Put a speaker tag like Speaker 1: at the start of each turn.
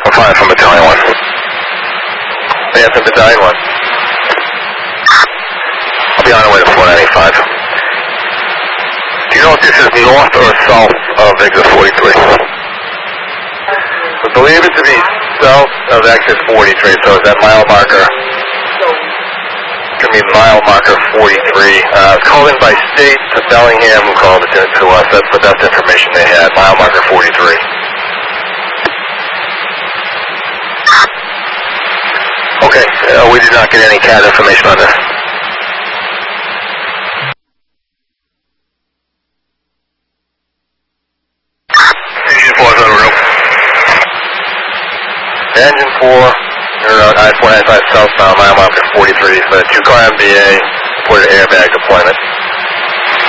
Speaker 1: 5 from Battalion 1. Yeah, from Battalion 1. I'll be on the way to 495. Do you know if this is north or south of exit 43? I believe it to be south of exit 43, so is that mile marker? It's going to be mile marker 43. It's called in by state to Bellingham, who called it to us. That's the best information they had. Mile marker 43. Okay, we did not get any CAD information on this. Engine 4, you're on I-495 southbound, mile marker 43, 2-car MBA, reported airbag deployment.